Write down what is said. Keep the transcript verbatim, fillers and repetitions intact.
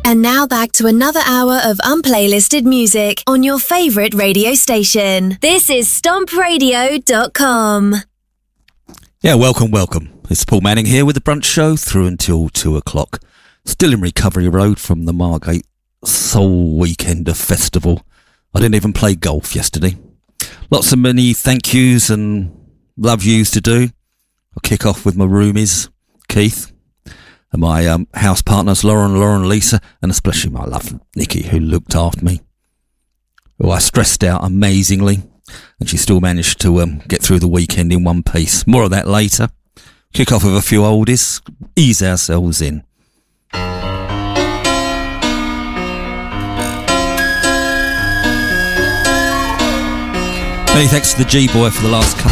And now back to another hour of unplaylisted music on your favourite radio station. This is stomp radio dot com. Yeah, welcome, welcome. It's Paul Manning here with the Brunch Show through until two o'clock. Still in Recovery Road from the Margate Soul Weekender Festival. I didn't even play golf yesterday. Lots of many thank yous and love yous to do. I'll kick off with my roomies, Keith, and my um, house partners, Lauren, Lauren, Lisa, and especially my love, Nikki, who looked after me, who I stressed out amazingly, and she still managed to um, get through the weekend in one piece. More of that later. Kick off with a few oldies, ease ourselves in. Many thanks to the G-Boy for the last couple